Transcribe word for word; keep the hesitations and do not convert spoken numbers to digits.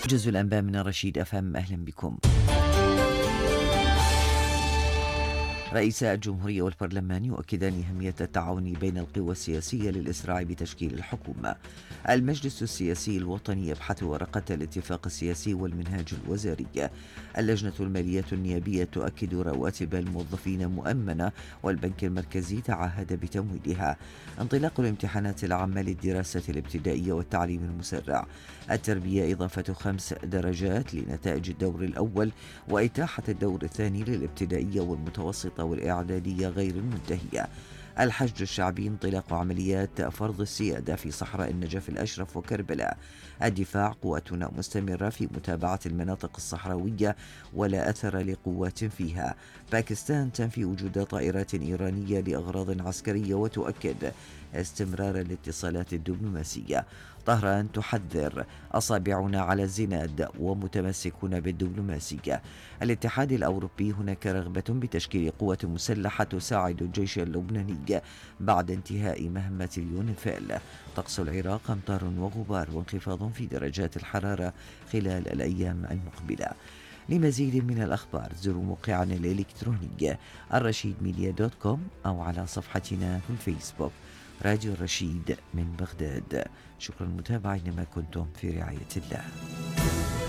جزء الأنباء من رشيد أف أم، أهلا بكم. رئيس الجمهورية والبرلمان يؤكدان أهمية التعاون بين القوى السياسية للإسراع بتشكيل الحكومة. المجلس السياسي الوطني يبحث ورقة الاتفاق السياسي والمنهاج الوزاري. اللجنة المالية النيابية تؤكد رواتب الموظفين مؤمنة، والبنك المركزي تعهد بتمويلها. انطلاق الامتحانات العامة للدراسة الابتدائية والتعليم المسرع. التربية إضافة خمس درجات لنتائج الدور الأول، وإتاحة الدور الثاني للابتدائية والمتوسطة والإعدادية غير المنتهية. الحشد الشعبي انطلاق عمليات فرض السيادة في صحراء النجف الأشرف وكربلاء. الدفاع قواتنا مستمرة في متابعة المناطق الصحراوية ولا أثر لقوات فيها. باكستان تنفي وجود طائرات إيرانية لأغراض عسكرية وتؤكد استمرار الاتصالات الدبلوماسية. طهران تحذر أصابعنا على الزناد ومتمسكون بالدبلوماسية. الاتحاد الأوروبي هناك رغبة بتشكيل قوة مسلحة تساعد الجيش اللبناني بعد انتهاء مهمة اليونيفيل. طقس العراق أمطار وغبار وانخفاض في درجات الحرارة خلال الأيام المقبلة. لمزيد من الأخبار زوروا موقعنا الإلكتروني الرشيد ميديا دوت كوم أو على صفحتنا في الفيسبوك راديو الرشيد من بغداد. شكرا متابعين، ما كنتم في رعاية الله.